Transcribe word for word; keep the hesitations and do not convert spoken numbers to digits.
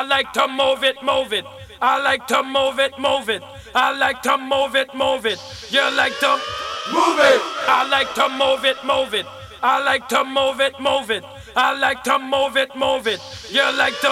I like to move it, move it. I like to move it, move it. I like to move it, move it. You like to move it. I like to move it, move it. I like to move it, move it. I like to move it, move it. You like to